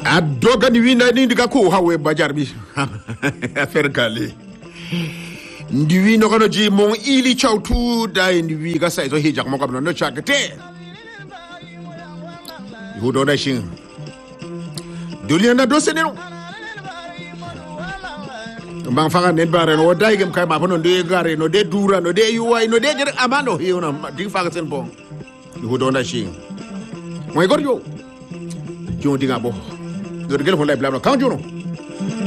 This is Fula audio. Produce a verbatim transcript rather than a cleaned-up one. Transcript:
adoga ni wina ni ndika ko hawe bajar bi affaire kale ndiwi no kono ji mon ili chautu da ndiwi ga sai zo hijak mo kabno no chakete yudo na shin duliana do seneno bang fanga nen bare no dai gem kay ma fono de gare no de dura no de yuwai no de jer amano hiuna dig fanga sen bon yudo na shin moy gorjo jodi nga bo gor gel fo lay blabno kan jono